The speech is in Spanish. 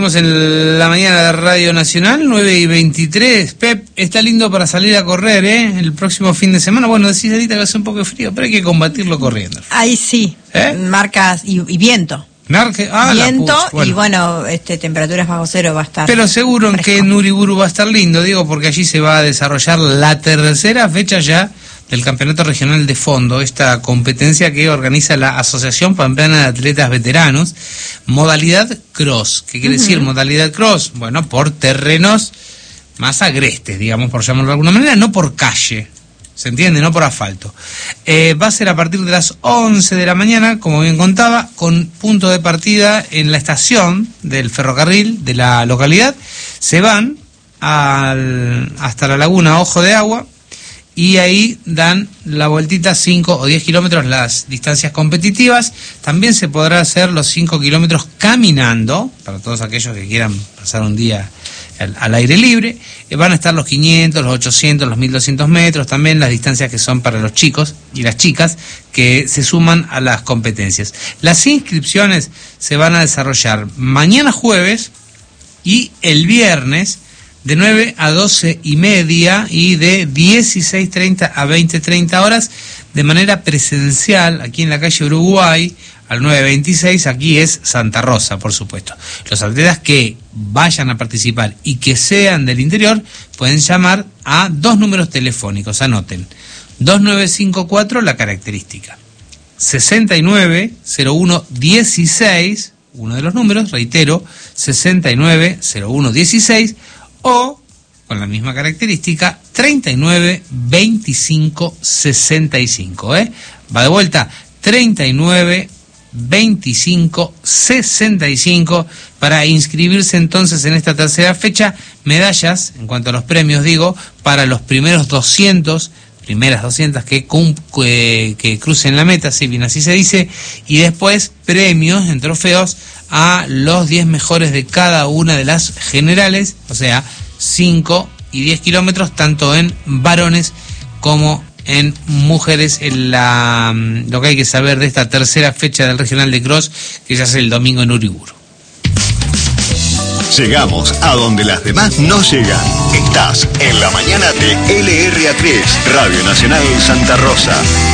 Estamos en la mañana de Radio Nacional, 9:23. Pep, está lindo para salir a correr, ¿eh? El próximo fin de semana. Bueno, decís ahorita que va a ser un poco de frío, pero hay que combatirlo corriendo. Ahí sí, marcas y viento. Viento y bueno, temperaturas bajo cero va a estar. Pero seguro fresco. que en Uriburu va a estar lindo, digo, porque allí se va a desarrollar la tercera fecha ya del Campeonato Regional de Fondo, esta competencia que organiza la Asociación Pampeana de Atletas Veteranos, modalidad cross. ¿Qué quiere decir modalidad cross? Bueno, por terrenos más agrestes, digamos, por llamarlo de alguna manera, no por calle, ¿se entiende? No por asfalto. Va a ser a partir de las 11 de la mañana, como bien contaba, con punto de partida en la estación del ferrocarril de la localidad. Se van hasta la laguna Ojo de Agua, y ahí dan la vueltita, 5 o 10 kilómetros, las distancias competitivas. También se podrá hacer los 5 kilómetros caminando, para todos aquellos que quieran pasar un día al aire libre. Van a estar los 500, los 800, los 1200 metros, también las distancias que son para los chicos y las chicas que se suman a las competencias. Las inscripciones se van a desarrollar mañana jueves y el viernes, de 9 a 12:30 y de 16:30 a 20:30 horas, de manera presencial, aquí en la calle Uruguay, al 926, aquí es Santa Rosa, por supuesto. Los atletas que vayan a participar y que sean del interior pueden llamar a 2 números telefónicos, anoten. 2954, la característica. 690116, uno de los números, reitero, 690116, o, con la misma característica, 392565, Va de vuelta, 392565, para inscribirse entonces en esta tercera fecha. Medallas, en cuanto a los premios, digo, para los primeras 200 que crucen la meta, si bien así se dice, y después premios en trofeos a los 10 mejores de cada una de las generales, o sea, 5 y 10 kilómetros, tanto en varones como en mujeres, lo que hay que saber de esta tercera fecha del Regional de Cross, que se hace el domingo en Uriburu. Llegamos a donde las demás no llegan. Estás en la mañana de LRA3, Radio Nacional Santa Rosa.